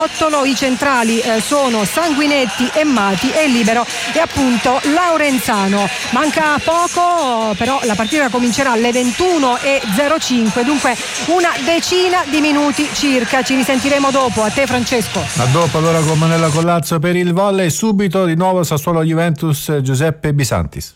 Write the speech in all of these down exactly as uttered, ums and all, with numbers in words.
I centrali eh, sono Sanguinetti e Mati e il libero è appunto Laurenzano. Manca poco, però la partita comincerà alle ventuno e zero cinque, dunque una decina di minuti circa. Ci risentiremo dopo. A te Francesco. A dopo allora con Manuela Collazzo per il volley. Subito di nuovo Sassuolo Juventus, Giuseppe Bisantis.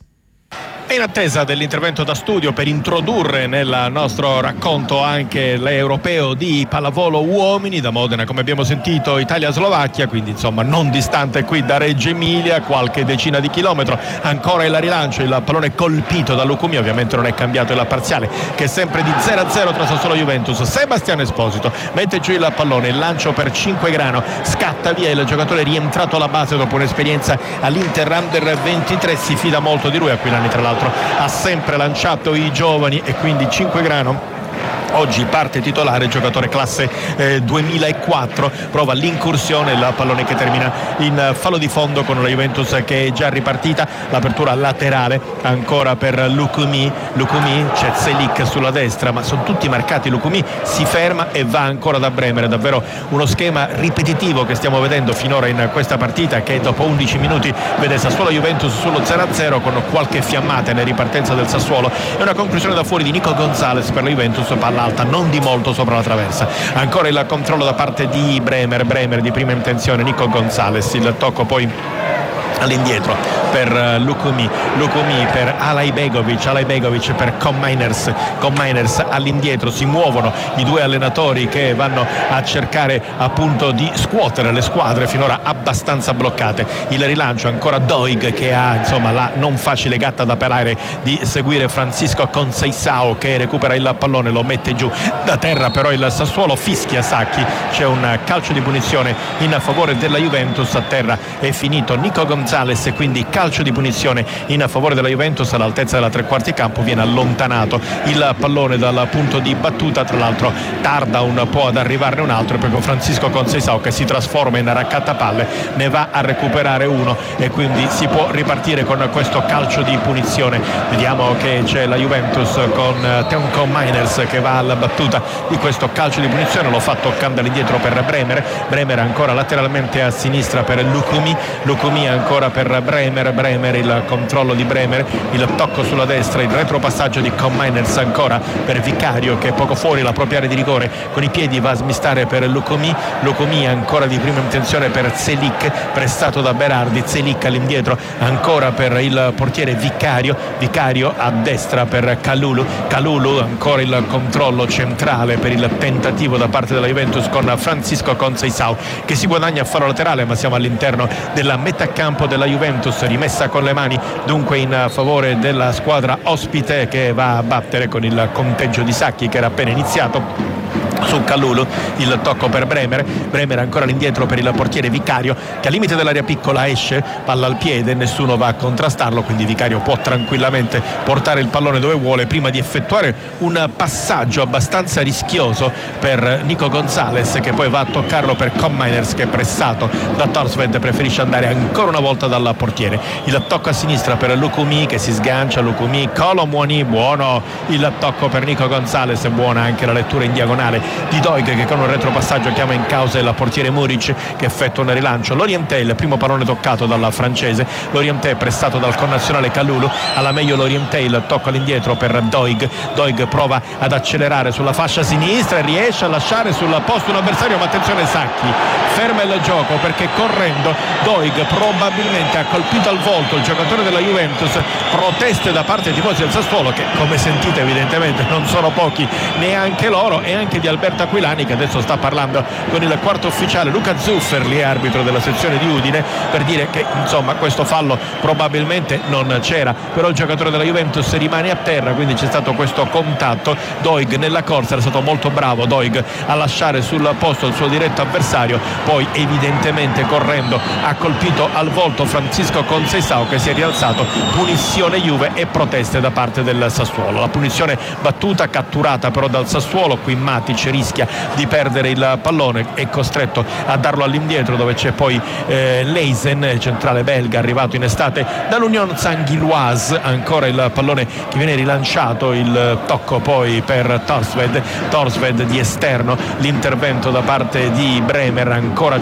È in attesa dell'intervento da studio per introdurre nel nostro racconto anche l'europeo di pallavolo uomini da Modena, come abbiamo sentito, Italia-Slovacchia, quindi insomma non distante qui da Reggio Emilia, qualche decina di chilometro. Ancora il rilancio, il pallone colpito da Lucumi, ovviamente non è cambiato il parziale che è sempre di zero a zero tra Sassuolo e Juventus. Sebastiano Esposito mette giù il pallone, il lancio per Cinquegrano, scatta via il giocatore rientrato alla base dopo un'esperienza all'Inter Under ventitré, si fida molto di lui. Aquilani tra l'altro ha sempre lanciato i giovani e quindi Cinquegrano oggi parte titolare, giocatore classe eh, duemilaquattro, prova l'incursione, il pallone che termina in fallo di fondo con la Juventus che è già ripartita. L'apertura laterale ancora per Lucumi, Lucumi c'è Zelik sulla destra, ma sono tutti marcati. Lucumi si ferma e va ancora da Bremer. È davvero uno schema ripetitivo che stiamo vedendo finora in questa partita, che dopo undici minuti vede Sassuolo Juventus sullo zero a zero con qualche fiammata nella ripartenza del Sassuolo e una conclusione da fuori di Nico Gonzalez per la Juventus, palla alta non di molto sopra la traversa. Ancora il controllo da parte di Bremer, Bremer di prima intenzione, Nico Gonzalez, il tocco poi all'indietro per Lucumi, Lucumi per Alaibegovic, Alaibegovic per Cominers, Cominers all'indietro. Si muovono i due allenatori che vanno a cercare appunto di scuotere le squadre finora abbastanza bloccate. Il rilancio ancora Doig che ha insomma la non facile gatta da pelare di seguire Francisco Conceição che recupera il pallone, lo mette giù da terra, però il Sassuolo fischia Sacchi, c'è un calcio di punizione in favore della Juventus. A terra è finito Nico Gonzalez e quindi calcio di punizione in favore della Juventus all'altezza della tre quarti campo. Viene allontanato il pallone dal punto di battuta, tra l'altro tarda un po' ad arrivarne un altro, proprio Francisco Conceição che si trasforma in raccattapalle, ne va a recuperare uno e quindi si può ripartire con questo calcio di punizione. Vediamo che c'è la Juventus con Teunco Miners che va alla battuta di questo calcio di punizione, lo fa toccando all'indietro per Bremer, Bremer ancora lateralmente a sinistra per Lucumi, Lucumi ancora per Bremer, Bremer il controllo di Bremer, il tocco sulla destra, il retropassaggio di Cominers ancora per Vicario che è poco fuori la propria area di rigore, con i piedi va a smistare per Lucumi, Lucumi ancora di prima intenzione per Zelik, prestato da Berardi, Zelik all'indietro ancora per il portiere Vicario, Vicario a destra per Kalulu, Kalulu ancora il controllo centrale per il tentativo da parte della Juventus con Francisco Conceição che si guadagna a fallo laterale, ma siamo all'interno della metà campo della Juventus, rimessa con le mani dunque in favore della squadra ospite che va a battere con il conteggio di Sacchi che era appena iniziato su Kalulu. Il tocco per Bremer, Bremer ancora all'indietro per il portiere Vicario che al limite dell'area piccola esce, palla al piede, nessuno va a contrastarlo, quindi Vicario può tranquillamente portare il pallone dove vuole prima di effettuare un passaggio abbastanza rischioso per Nico Gonzalez che poi va a toccarlo per Cominers che è pressato da Torsved, preferisce andare ancora una volta dal portiere. Il tocco a sinistra per Lucumi che si sgancia, Lucumi, Colomwani, buono il tocco per Nico Gonzalez, è buona anche la lettura in diagonale di Doig che con un retropassaggio chiama in causa il portiere Muric che effettua un rilancio. Lorientè, il primo pallone toccato dalla francese, Lorientè pressato dal connazionale Kalulu, alla meglio Lorientè, il tocco all'indietro per Doig, Doig prova ad accelerare sulla fascia sinistra e riesce a lasciare sul posto un avversario, ma attenzione Sacchi ferma il gioco perché correndo Doig probabilmente ha colpito al volto il giocatore della Juventus. Proteste da parte dei tifosi del Sassuolo che come sentite evidentemente non sono pochi neanche loro, e anche di Alberto Aquilani che adesso sta parlando con il quarto ufficiale Luca Zufferli, arbitro della sezione di Udine, per dire che insomma questo fallo probabilmente non c'era, però il giocatore della Juventus rimane a terra, quindi c'è stato questo contatto. Doig nella corsa era stato molto bravo Doig a lasciare sul posto il suo diretto avversario, poi evidentemente correndo ha colpito al volto Francisco Conceição che si è rialzato. Punizione Juve e proteste da parte del Sassuolo. La punizione battuta, catturata però dal Sassuolo. Qui Matic rischia di perdere il pallone, è costretto a darlo all'indietro dove c'è poi eh, Leisen, centrale belga arrivato in estate dall'Union Saint-Gilloise. Ancora il pallone che viene rilanciato, il tocco poi per Torsved, Torsved di esterno, l'intervento da parte di Bremer, ancora